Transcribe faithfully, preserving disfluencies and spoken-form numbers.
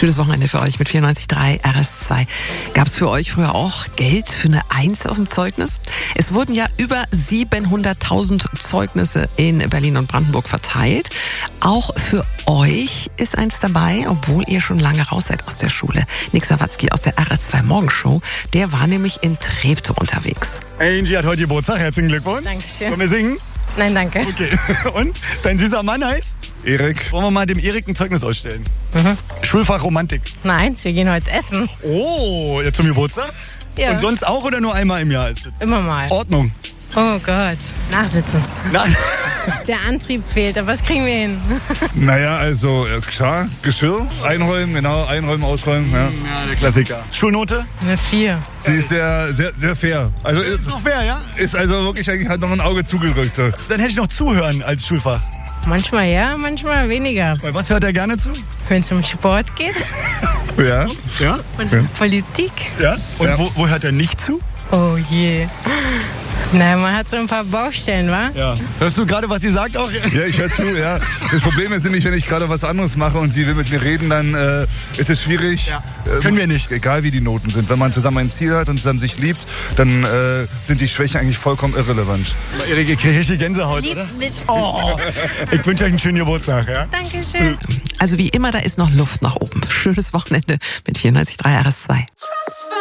Schönes Wochenende für euch mit vierundneunzig Komma drei R S zwei. Gab es für euch früher auch Geld für eine Eins auf dem Zeugnis? Es wurden ja über siebenhunderttausend Zeugnisse in Berlin und Brandenburg verteilt. Auch für euch ist eins dabei, obwohl ihr schon lange raus seid aus der Schule. Nick Sawatzki aus der R S zwei Morgenshow, der war nämlich in Treptow unterwegs. Angie hat heute Geburtstag, herzlichen Glückwunsch. Dankeschön. Wollen wir singen? Nein, danke. Okay. Und? Dein süßer Mann heißt? Erik. Wollen wir mal dem Erik ein Zeugnis ausstellen? Mhm. Schulfach Romantik. Nein, wir gehen heute essen. Oh, jetzt zum Geburtstag? Ja. Und sonst auch oder nur einmal im Jahr ist es? Immer mal. Ordnung. Oh Gott. Nachsitzen. Na, Der Antrieb fehlt, aber was kriegen wir hin? Naja, also äh, klar, Geschirr einräumen, genau, einräumen, ausräumen. Ja. ja, der Klassiker. Schulnote? Eine vier. Sie ist sehr, sehr, sehr fair. Also Ist ist, doch fair, ja? ist also wirklich eigentlich hat noch ein Auge zugedrückt. So. Dann hätte ich noch Zuhören als Schulfach. Manchmal ja, manchmal weniger. Weil was hört er gerne zu? Wenn es um Sport geht Ja. Ja? und Ja. Politik. Ja? Und Ja. Wo, wo hört er nicht zu? Oh je. Na, man hat so ein paar Baustellen, wa? Ja. Hörst du gerade, was sie sagt auch? Ja, ich höre zu, ja. Das Problem ist nämlich, wenn ich gerade was anderes mache und sie will mit mir reden, dann äh, ist es schwierig. Ja. Ähm, Können wir nicht. Egal wie die Noten sind. Wenn man zusammen ein Ziel hat und zusammen sich liebt, dann äh, sind die Schwächen eigentlich vollkommen irrelevant. Erik, ihr kriegt richtig Gänsehaut, oder? Liebt mich. Oh, ich wünsche euch einen schönen Geburtstag, ja? Dankeschön. Also wie immer, da ist noch Luft nach oben. Schönes Wochenende mit vierundneunzig Komma drei R S zwei.